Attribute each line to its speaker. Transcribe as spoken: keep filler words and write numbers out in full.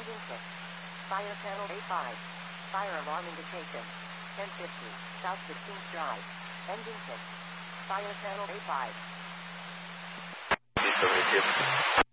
Speaker 1: Engine six. Fire panel A five. Fire alarm indication. ten fifty. South sixteenth Drive. Engine six. Fire panel A five.